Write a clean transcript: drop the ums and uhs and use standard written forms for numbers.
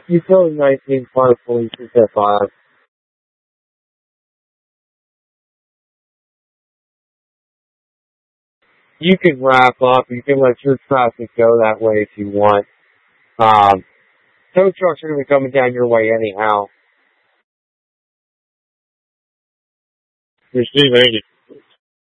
Utility 19 Park Police is at 5. You can wrap up. You can let your traffic go that way if you want. Tow trucks are going to be coming down your way anyhow. Receive 80.